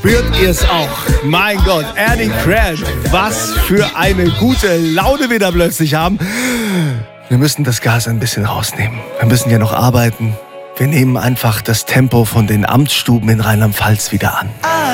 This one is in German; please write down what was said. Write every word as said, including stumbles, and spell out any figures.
spürt ihr es auch? Mein Gott, Annie Grant, was für eine gute Laune wir da plötzlich haben. Wir müssen das Gas ein bisschen rausnehmen. Wir müssen ja noch arbeiten. Wir nehmen einfach das Tempo von den Amtsstuben in Rheinland-Pfalz wieder an.